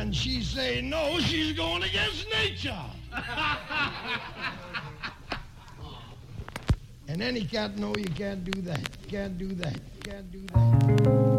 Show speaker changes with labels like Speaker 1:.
Speaker 1: And she say, no, she's going against nature. And any cat know you can't do that. Can't do that. Can't do that.